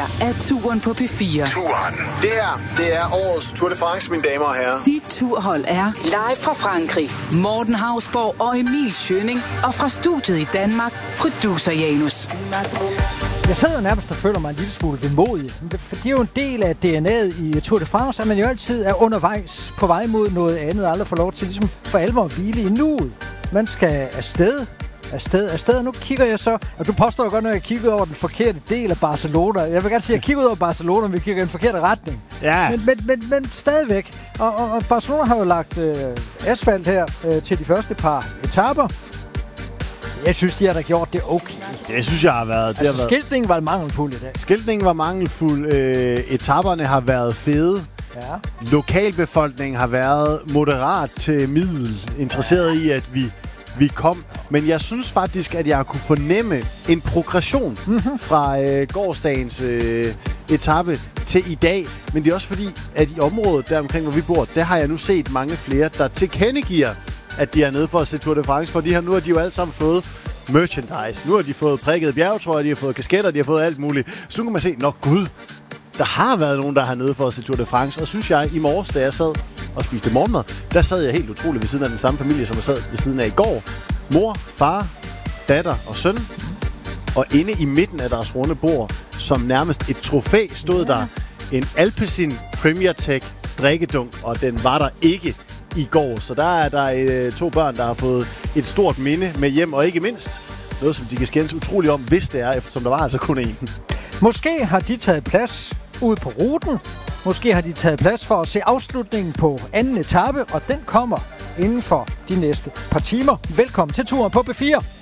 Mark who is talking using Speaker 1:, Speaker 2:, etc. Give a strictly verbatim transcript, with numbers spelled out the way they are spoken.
Speaker 1: her er Turen på P fire.
Speaker 2: Turen. Det her, det er årets Tour de France, mine damer og herrer.
Speaker 1: Dit turhold er live fra Frankrig. Morten Hausborg og Emil Schønning. Og fra studiet i Danmark, producer Janus.
Speaker 3: Jeg sidder jo nærmest og føler mig en lille smule vemodig, for det er jo en del af D N A'et i Tour de France, at man jo altid er undervejs på vej mod noget andet, og aldrig får lov til ligesom for alvor at hvile i nuet. Man skal afsted, afsted, afsted, og nu kigger jeg så, og du påstår godt, når jeg kigger over den forkerte del af Barcelona. Jeg vil gerne sige, at jeg kigger ud over Barcelona, men vi kigger i den forkerte retning.
Speaker 4: Ja. Men,
Speaker 3: men, men, men stadigvæk. Og, og, og Barcelona har jo lagt øh, asfalt her øh, til de første par etaper. Jeg synes, de har da gjort det okay.
Speaker 4: Det synes jeg har været... Det
Speaker 3: altså,
Speaker 4: har været...
Speaker 3: skiltningen var mangelfuld i dag.
Speaker 4: Skiltningen var mangelfuld. Øh, etaperne har været fede.
Speaker 3: Ja.
Speaker 4: Lokalbefolkningen har været moderat til middel interesseret ja. i, at vi, vi kom. Men jeg synes faktisk, at jeg har kunne fornemme en progression mm-hmm. fra øh, gårsdagens øh, etape til i dag. Men det er også fordi, at i området der omkring, hvor vi bor, der har jeg nu set mange flere, der tilkendegiver, at de er nede for at se Tour de France, fordi her nu har de jo alle sammen fået merchandise. Nu har de fået prikket bjergetrøjer, de har fået kasketter, de har fået alt muligt. Så nu kan man se, nå gud, der har været nogen, der har nede for at se Tour de France. Og synes jeg, i morges, da jeg sad og spiste morgenmad, der sad jeg helt utroligt ved siden af den samme familie, som jeg sad ved siden af i går. Mor, far, datter og søn. Og inde i midten af deres runde bord, som nærmest et trofæ, stod der en Alpecin Premier Tech drikkedunk, og den var der ikke i går. Så der er der øh, to børn, der har fået et stort minde med hjem, og ikke mindst noget, som de kan skændes utroligt om, hvis det er, eftersom der var altså kun én.
Speaker 3: Måske har de taget plads ude på ruten. Måske har de taget plads for at se afslutningen på anden etape, og den kommer inden for de næste par timer. Velkommen til Turen på P fire.